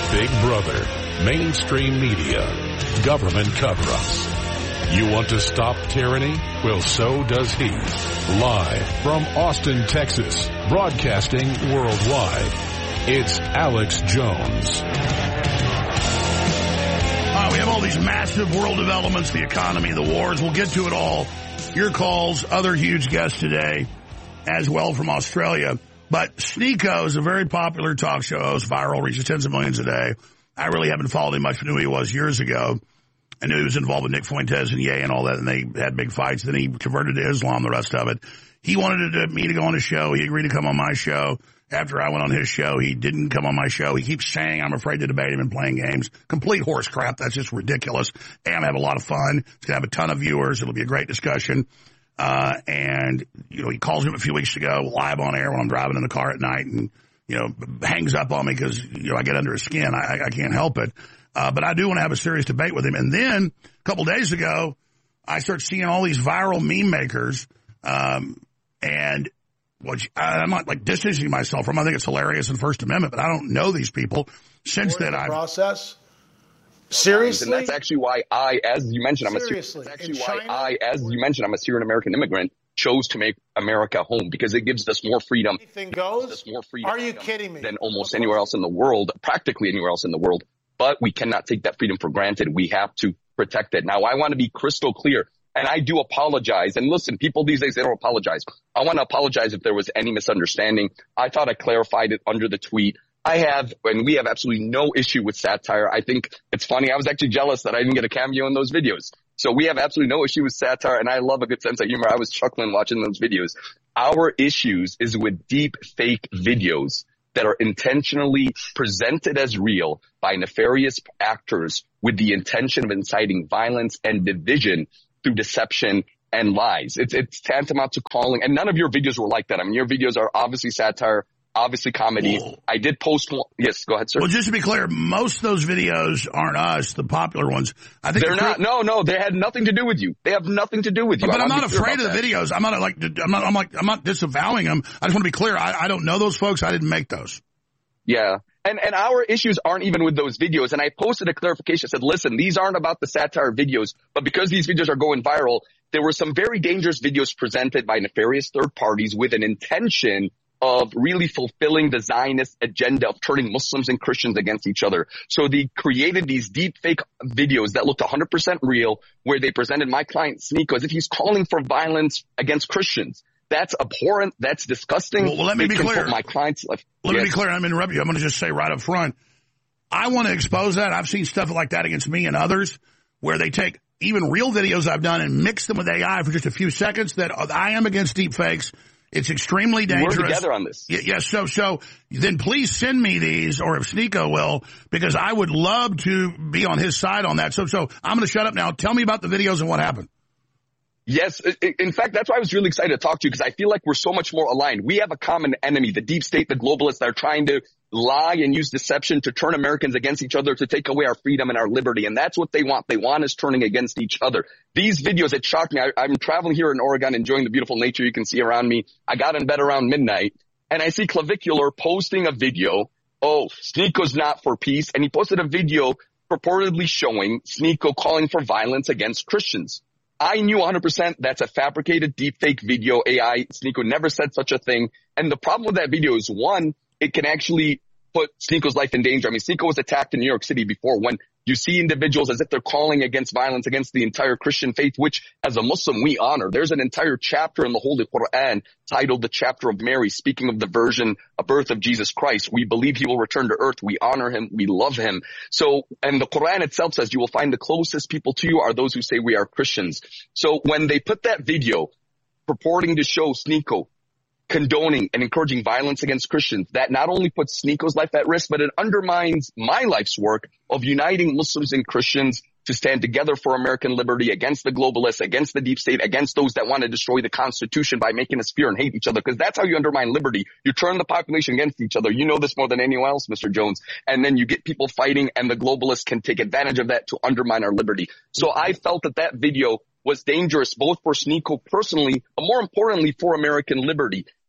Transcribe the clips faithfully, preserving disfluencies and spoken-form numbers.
Big Brother, mainstream media, government cover-ups. You want to stop tyranny? Well, so does he. Live from Austin, Texas, broadcasting worldwide, it's Alex Jones. Uh, we have all these massive world developments, the economy, the wars. We'll get to it all. Your calls, other huge guests today, as well from Australia. But Sneako is a very popular talk show host, viral, reaches tens of millions a day. I really haven't followed him much, but knew who he was years ago. I knew he was involved with Nick Fuentes and Ye and all that, and they had big fights. Then he converted to Islam, the rest of it. He wanted to, me to go on his show. He agreed to come on my show. After I went on his show, he didn't come on my show. He keeps saying I'm afraid to debate him and playing games. Complete horse crap. That's just ridiculous. And I'm going to have a lot of fun. It's going to have a ton of viewers. It'll be a great discussion. Uh, and, you know, he calls me a few weeks ago live on air when I'm driving in the car at night and, you know, hangs up on me because, you know, I get under his skin. I, I can't help it. Uh, but I do want to have a serious debate with him. And then a couple days ago, I start seeing all these viral meme makers, um, and which I'm not like distancing myself from. I think it's hilarious in First Amendment, but I don't know these people. Since then, I've process. Seriously, and that's actually why I, as you mentioned, I'm Seriously? a. That's actually why I, as you mentioned, I'm a Syrian American immigrant. Chose to make America home because it gives us more freedom. Anything goes. Gives us more freedom. Are you kidding me? Than almost anywhere else in the world, practically anywhere else in the world. But we cannot take that freedom for granted. We have to protect it. Now, I want to be crystal clear. And I do apologize. And listen, people these days, they don't apologize. I want to apologize if there was any misunderstanding. I thought I clarified it under the tweet. I have, and we have absolutely no issue with satire. I think it's funny. I was actually jealous that I didn't get a cameo in those videos. So we have absolutely no issue with satire. And I love a good sense of humor. I was chuckling watching those videos. Our issues is with deep fake videos that are intentionally presented as real by nefarious actors with the intention of inciting violence and division through deception and lies. It's, it's tantamount to calling, and none of your videos were like that. I mean, your videos are obviously satire, obviously comedy. Whoa. I did post one. Yes, go ahead, sir. Well, just to be clear, most of those videos aren't us, the popular ones. I think they're not. Pre- no, no, they had nothing to do with you. They have nothing to do with you. But I'm not afraid of the that. videos. I'm not like, I'm not, I'm like, I'm not disavowing them. I just want to be clear. I, I don't know those folks. I didn't make those. Yeah. And, and our issues aren't even with those videos. And I posted a clarification. I said, listen, these aren't about the satire videos, but because these videos are going viral, there were some very dangerous videos presented by nefarious third parties with an intention of really fulfilling the Zionist agenda of turning Muslims and Christians against each other. So they created these deep fake videos that looked one hundred percent real, where they presented my client Sneako as if he's calling for violence against Christians. That's abhorrent. That's disgusting. Well, well let me it be clear. My clients' life. Let yes. me be clear. I'm interrupting you. I'm going to just say right up front. I want to expose that. I've seen stuff like that against me and others where they take even real videos I've done and mix them with A I for just a few seconds. That I am against deep fakes. It's extremely dangerous. We're together on this. Yes. Yeah, so, so then please send me these, or if Sneako will, because I would love to be on his side on that. So, so I'm going to shut up now. Tell me about the videos and what happened. Yes. In fact, that's why I was really excited to talk to you, because I feel like we're so much more aligned. We have a common enemy, the deep state, the globalists that are trying to lie and use deception to turn Americans against each other, to take away our freedom and our liberty. And that's what they want. They want us turning against each other. These videos, it shocked me. I, I'm traveling here in Oregon, enjoying the beautiful nature you can see around me. I got in bed around midnight and I see Clavicular posting a video. Oh, Sneako's not for peace. And he posted a video purportedly showing Sneako calling for violence against Christians. I knew one hundred percent that's a fabricated deepfake video. A I, Sneako never said such a thing. And the problem with that video is, one, it can actually put Sneako's life in danger. I mean, Sneako was attacked in New York City before. When you see individuals as if they're calling against violence against the entire Christian faith, which as a Muslim we honor. There's an entire chapter in the Holy Quran titled the Chapter of Mary, speaking of the virgin, a birth of Jesus Christ. We believe he will return to earth. We honor him. We love him. So, and the Quran itself says you will find the closest people to you are those who say we are Christians. So when they put that video purporting to show Sneako condoning and encouraging violence against Christians, that not only puts Sneako's life at risk, but it undermines my life's work of uniting Muslims and Christians to stand together for American liberty against the globalists, against the deep state, against those that want to destroy the Constitution by making us fear and hate each other. Because that's how you undermine liberty. You turn the population against each other. You know this more than anyone else, Mister Jones. And then you get people fighting, and the globalists can take advantage of that to undermine our liberty. So I felt that that video was dangerous both for Sneako personally, but more importantly for American liberty.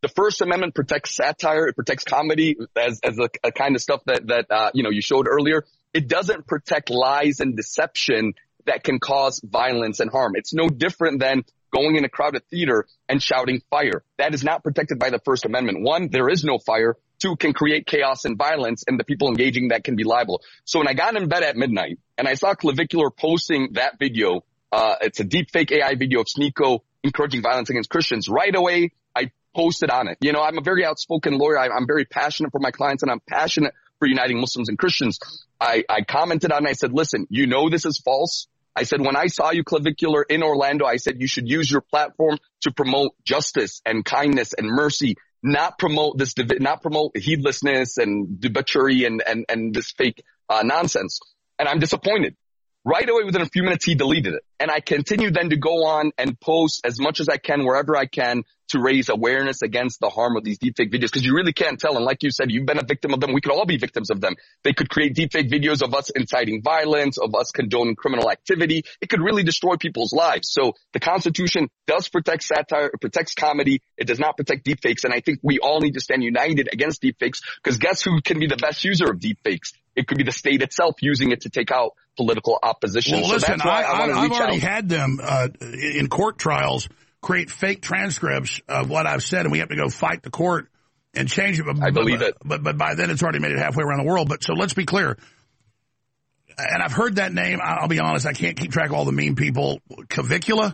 The First Amendment protects satire. It protects comedy as, as a, a kind of stuff that, that, uh, you know, you showed earlier. It doesn't protect lies and deception that can cause violence and harm. It's no different than going in a crowded theater and shouting fire. That is not protected by the First Amendment. One, there is no fire. Two, can create chaos and violence, and the people engaging that can be liable. So when I got in bed at midnight and I saw Clavicular posting that video, uh, it's a deep fake A I video of Sneako encouraging violence against Christians, right away I posted on it. You know, I'm a very outspoken lawyer. I, I'm very passionate for my clients, and I'm passionate for uniting Muslims and Christians. I, I commented on it. I said, listen, you know this is false. I said, when I saw you, Clavicular, in Orlando, I said you should use your platform to promote justice and kindness and mercy, not promote this, not promote heedlessness and debauchery and, and, and this fake uh, nonsense. And I'm disappointed. Right away, within a few minutes, he deleted it. And I continued then to go on and post as much as I can, wherever I can, to raise awareness against the harm of these deepfake videos. Because you really can't tell. And like you said, you've been a victim of them. We could all be victims of them. They could create deepfake videos of us inciting violence, of us condoning criminal activity. It could really destroy people's lives. So the Constitution does protect satire. It protects comedy. It does not protect deepfakes. And I think we all need to stand united against deepfakes, because guess who can be the best user of deepfakes? It could be the state itself using it to take out political opposition. Well, so listen, that's why I, I I, I've already out. had them uh, in court trials create fake transcripts of what I've said, and we have to go fight the court and change it. But, I believe but, it. But, but by then, it's already made it halfway around the world. But so let's be clear. And I've heard that name. I'll be honest, I can't keep track of all the mean people. Clavicula?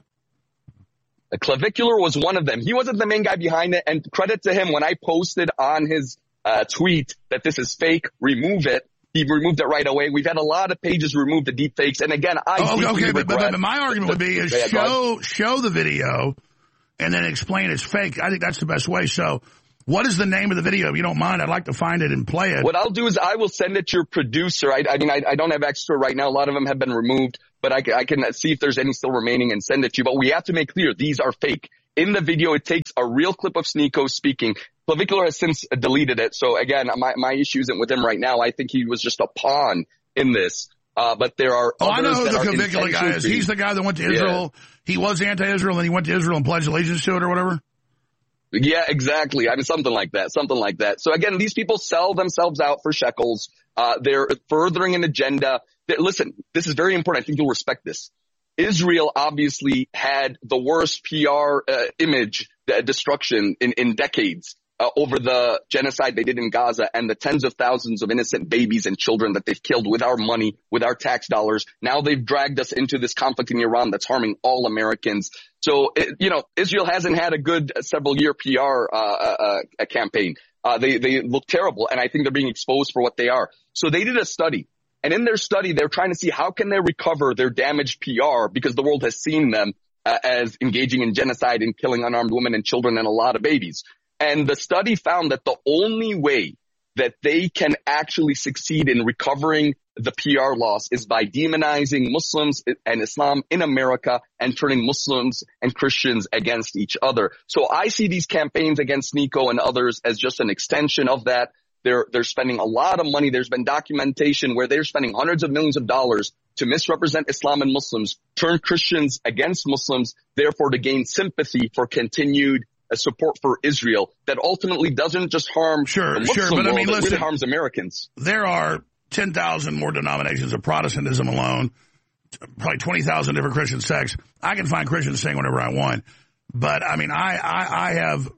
The Clavicular was one of them. He wasn't the main guy behind it. And credit to him, when I posted on his uh, tweet that this is fake, remove it, he removed it right away. We've had a lot of pages remove the deep fakes. And again, I oh, okay, okay, but, regret but my argument would be is yeah, show show the video and then explain it's fake. I think that's the best way. So what is the name of the video? If you don't mind, I'd like to find it and play it. What I'll do is I will send it to your producer. I, I mean, I, I don't have access to it right now. A lot of them have been removed, but I, I can see if there's any still remaining and send it to you. But we have to make clear these are fake. In the video, it takes a real clip of Sneako speaking. Clavicular has since deleted it. So again, my, my issue isn't with him right now. I think he was just a pawn in this. Uh, but there are Oh, I know others who that the are Clavicular guy is. He's the guy that went to Israel. Yeah. He was anti-Israel, and he went to Israel and pledged allegiance to it or whatever. Yeah, exactly. I mean, something like that, something like that. So again, these people sell themselves out for shekels. Uh, they're furthering an agenda. They, listen, this is very important. I think you'll respect this. Israel obviously had the worst P R uh, image uh, destruction in, in decades uh, over the genocide they did in Gaza and the tens of thousands of innocent babies and children that they've killed with our money, with our tax dollars. Now they've dragged us into this conflict in Iran that's harming all Americans. So, it, you know, Israel hasn't had a good several year P R uh, uh, uh, campaign. Uh, they, they look terrible, and I think they're being exposed for what they are. So they did a study. And in their study, they're trying to see how can they recover their damaged P R, because the world has seen them uh, as engaging in genocide and killing unarmed women and children and a lot of babies. And the study found that the only way that they can actually succeed in recovering the P R loss is by demonizing Muslims and Islam in America and turning Muslims and Christians against each other. So I see these campaigns against Sneako and others as just an extension of that. They're, they're spending a lot of money. There's been documentation where they're spending hundreds of millions of dollars to misrepresent Islam and Muslims, turn Christians against Muslims, therefore to gain sympathy for continued uh, support for Israel that ultimately doesn't just harm sure, the Muslim sure, but world, I mean, it listen, really harms Americans. There are ten thousand more denominations of Protestantism alone, probably twenty thousand different Christian sects. I can find Christians saying whatever I want. But, I mean, I, I, I have,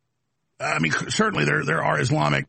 I mean, certainly there, there are Islamic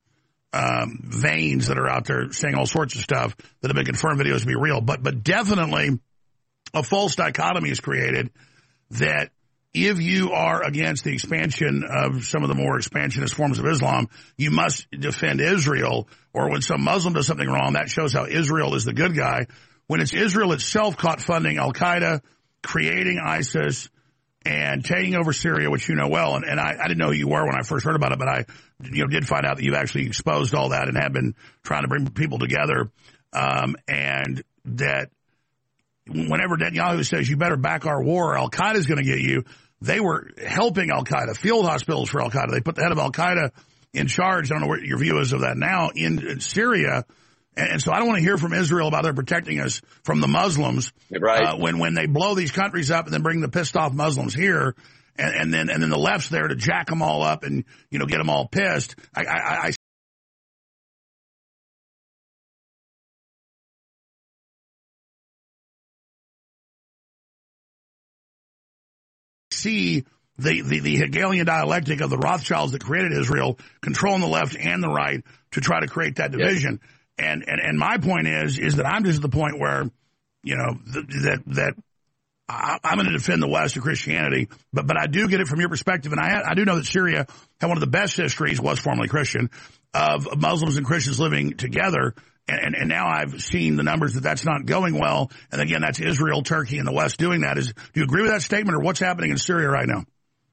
Um, veins that are out there saying all sorts of stuff that have been confirmed videos to be real. But but definitely a false dichotomy is created that if you are against the expansion of some of the more expansionist forms of Islam, you must defend Israel. Or when some Muslim does something wrong, that shows how Israel is the good guy. When it's Israel itself caught funding Al-Qaeda, creating ISIS, and taking over Syria, which you know well, and, and I, I didn't know who you were when I first heard about it, but I you know, did find out that you've actually exposed all that and have been trying to bring people together, um, and that whenever Netanyahu says you better back our war, Al-Qaeda is going to get you, they were helping Al-Qaeda, field hospitals for Al-Qaeda. They put the head of Al-Qaeda in charge, I don't know what your view is of that now, in, in Syria. And so I don't want to hear from Israel about they're protecting us from the Muslims. Right. Uh, when, when they blow these countries up and then bring the pissed off Muslims here. and, and then and then the left's there to jack them all up and, you know, get them all pissed. I, I, I see the, the, the Hegelian dialectic of the Rothschilds that created Israel controlling the left and the right to try to create that division. Yes. And, and and my point is is that I'm just at the point where, you know, th- that that I, I'm going to defend the West of Christianity, but but I do get it from your perspective, and I I do know that Syria had one of the best histories, was formerly Christian, of Muslims and Christians living together, and, and, and now I've seen the numbers that that's not going well, and again, that's Israel, Turkey, and the West doing that. Is do you agree with that statement, or what's happening in Syria right now?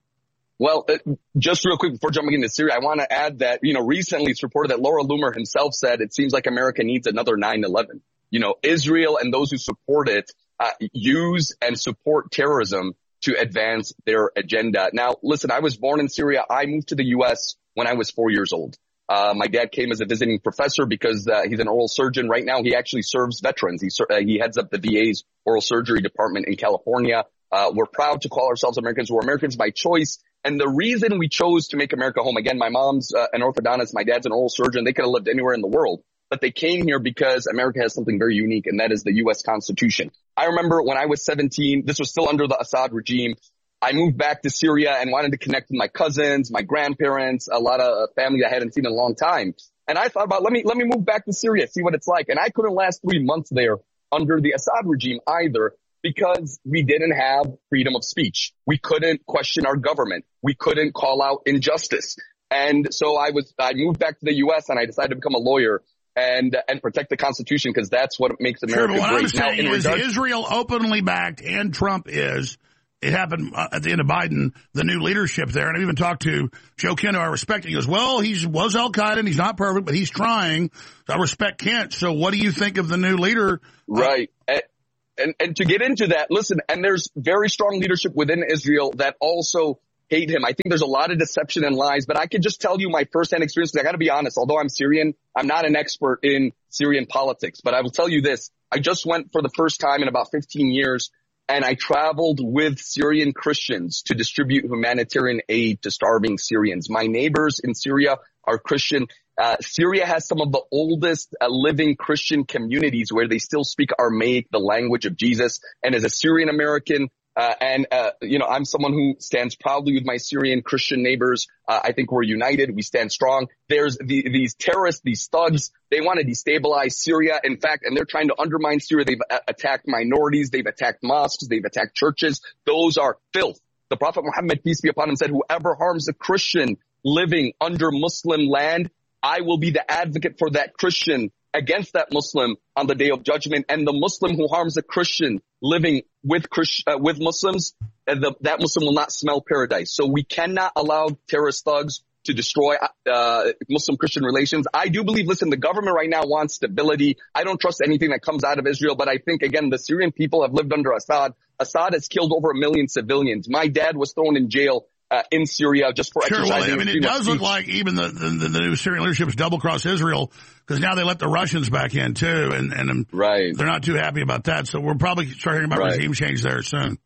Well, uh, just real quick before jumping into Syria, I want to add that, you know, recently it's reported that Laura Loomer himself said it seems like America needs another nine eleven. You know, Israel and those who support it uh, use and support terrorism to advance their agenda. Now, listen, I was born in Syria. I moved to the U S when I was four years old. Uh, my dad came as a visiting professor because uh, he's an oral surgeon. Right now, he actually serves veterans. He, uh, he heads up the V A's oral surgery department in California. Uh, we're proud to call ourselves Americans. We're Americans by choice. And the reason we chose to make America home, again, my mom's uh, an orthodontist, my dad's an oral surgeon. They could have lived anywhere in the world, but they came here because America has something very unique, and that is the U S Constitution. I remember when I was seventeen, this was still under the Assad regime. I moved back to Syria and wanted to connect with my cousins, my grandparents, a lot of family I hadn't seen in a long time. And I thought about, let me, let me move back to Syria, see what it's like. And I couldn't last three months there under the Assad regime either, because we didn't have freedom of speech. We couldn't question our government. We couldn't call out injustice. And so I was, I moved back to the U S and I decided to become a lawyer and, and protect the Constitution, because that's what makes America sure, but what great. I'm saying now, is regard- Israel openly backed, and Trump is. It happened uh, at the end of Biden, the new leadership there. And I even talked to Joe Kent, who I respect. He goes, well, he was Al-Qaeda and he's not perfect, but he's trying. So I respect Kent. So what do you think of the new leader? Right. Uh, And, and to get into that, listen, and there's very strong leadership within Israel that also hate him. I think there's a lot of deception and lies, but I can just tell you my firsthand experience. I got to be honest, although I'm Syrian, I'm not an expert in Syrian politics, but I will tell you this. I just went for the first time in about fifteen years, and I traveled with Syrian Christians to distribute humanitarian aid to starving Syrians. My neighbors in Syria are Christian. Uh, Syria has some of the oldest uh, living Christian communities where they still speak Aramaic, the language of Jesus. And as a Syrian American, uh, and, uh, you know, I'm someone who stands proudly with my Syrian Christian neighbors. Uh, I think we're united. We stand strong. There's the, these terrorists, these thugs. They want to destabilize Syria. In fact, and they're trying to undermine Syria. They've uh, attacked minorities. They've attacked mosques. They've attacked churches. Those are filth. The Prophet Muhammad, peace be upon him, said, whoever harms a Christian living under Muslim land, I will be the advocate for that Christian against that Muslim on the day of judgment. And the Muslim who harms a Christian living with Christ, uh, with Muslims, uh, the, that Muslim will not smell paradise. So we cannot allow terrorist thugs to destroy uh Muslim-Christian relations. I do believe, listen, the government right now wants stability. I don't trust anything that comes out of Israel, but I think, again, the Syrian people have lived under Assad. Assad has killed over a million civilians. My dad was thrown in jail Uh, in Syria just for sure, exercising. well, I mean, it does look like even the, the, the new Syrian leadership is double-cross Israel, because now they let the Russians back in, too, and, and right. they're not too happy about that. So we'll probably start hearing about right. regime change there soon.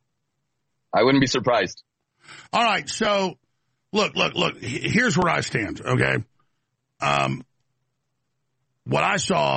I wouldn't be surprised. All right, so look, look, look, here's where I stand, okay? Um, what I saw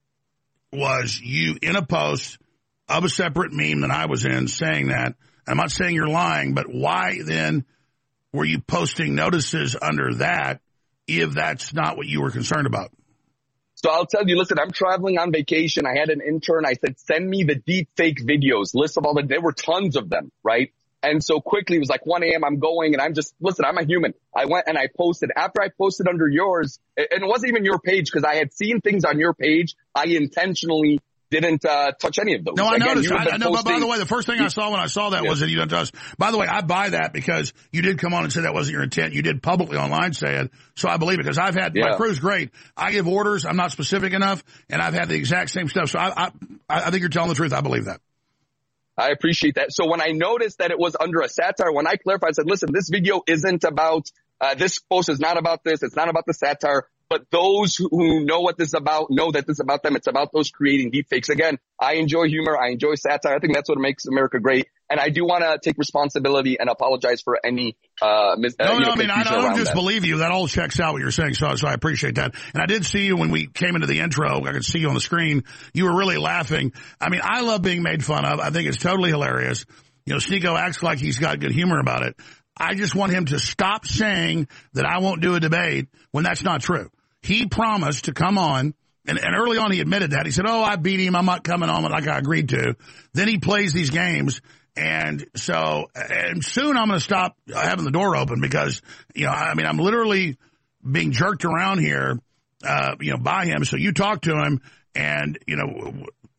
was you in a post of a separate meme that I was in saying that. I'm not saying you're lying, but why then were you posting notices under that if that's not what you were concerned about? So I'll tell you, listen, I'm traveling on vacation. I had an intern. I said, send me the deep fake videos, list of all the, there were tons of them, right? And so quickly it was like one a.m. I'm going and I'm just, listen, I'm a human. I went and I posted. After I posted under yours, and it wasn't even your page because I had seen things on your page. I intentionally didn't uh, touch any of those. No, I Again, noticed. I, I know, posting, but by the way, the first thing I saw when I saw that yeah. was that you didn't touch. By the way, I buy that because you did come on and say that wasn't your intent. You did publicly online say it, so I believe it because I've had yeah. my crew's great. I give orders. I'm not specific enough, and I've had the exact same stuff. So I, I, I think you're telling the truth. I believe that. I appreciate that. So when I noticed that it was under a satire, when I clarified, I said, listen, this video isn't about, uh, this post is not about this. It's not about the satire. But those who know what this is about know that this is about them. It's about those creating deepfakes. Again, I enjoy humor. I enjoy satire. I think that's what makes America great. And I do want to take responsibility and apologize for any, uh, mis- no, uh, you no, know, I mean, I, I don't just that. believe you. That all checks out what you're saying. So, so I appreciate that. And I did see you when we came into the intro. I could see you on the screen. You were really laughing. I mean, I love being made fun of. I think it's totally hilarious. You know, Sneako acts like he's got good humor about it. I just want him to stop saying that I won't do a debate when that's not true. He promised to come on, and, and early on he admitted that. He said, oh, I beat him. I'm not coming on like I agreed to. Then he plays these games, and so and soon I'm going to stop having the door open because, you know, I mean, I'm literally being jerked around here, uh, you know, by him. So you talk to him, and, you know,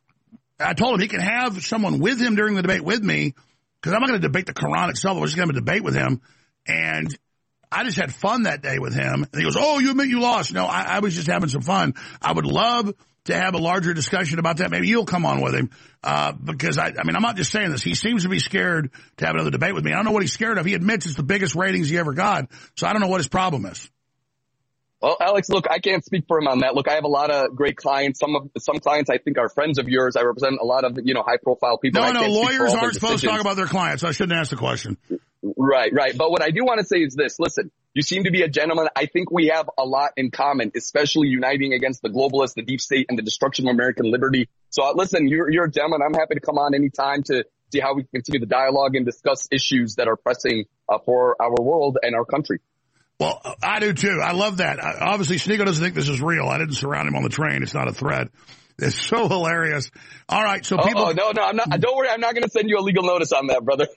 I told him he can have someone with him during the debate with me, because I'm not going to debate the Quran itself. I was just going to have a debate with him. And I just had fun that day with him. And he goes, oh, you admit you lost. No, I, I was just having some fun. I would love to have a larger discussion about that. Maybe you'll come on with him. Uh, because I, I mean, I'm not just saying this. He seems to be scared to have another debate with me. I don't know what he's scared of. He admits it's the biggest ratings he ever got. So I don't know what his problem is. Well, Alex, look, I can't speak for him on that. Look, I have a lot of great clients. Some of some clients I think are friends of yours. I represent a lot of, you know, high profile people. No, I no, can't lawyers aren't supposed to talk about their clients. I shouldn't ask the question. Right, right. But what I do want to say is this. Listen, you seem to be a gentleman. I think we have a lot in common, especially uniting against the globalists, the deep state, and the destruction of American liberty. So uh, listen, you're, you're a gentleman. I'm happy to come on anytime to see how we can continue the dialogue and discuss issues that are pressing uh, for our world and our country. Well, I do too. I love that. I, obviously, Sneako doesn't think this is real. I didn't surround him on the train. It's not a threat. It's so hilarious. All right, so people. Oh, no, no, I'm not. Don't worry, I'm not going to send you a legal notice on that, brother.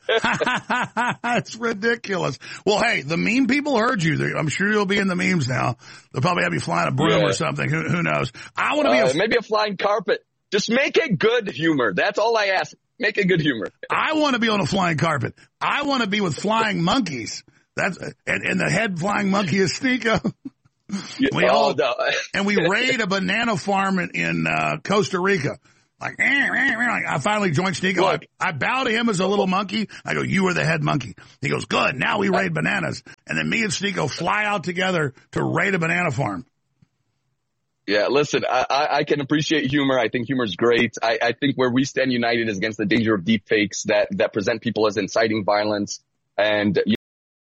It's ridiculous. Well, hey, the meme people heard you. I'm sure you'll be in the memes now. They'll probably have you flying a broom yeah. or something. Who, who knows? I want to uh, be a, maybe a flying carpet. Just make it good humor. That's all I ask. Make it good humor. I want to be on a flying carpet. I want to be with flying monkeys. That's and, and the head flying monkey is Sneako. We oh, all no. and we raid a banana farm in, in uh, Costa Rica. Like, eh, eh, eh. I finally joined Sneako. I, I bow to him as a little monkey. I go, you are the head monkey. He goes, good. Now we raid bananas. And then me and Sneako fly out together to raid a banana farm. Yeah, listen, I, I, I can appreciate humor. I think humor is great. I, I think where we stand united is against the danger of deep fakes that, that present people as inciting violence. And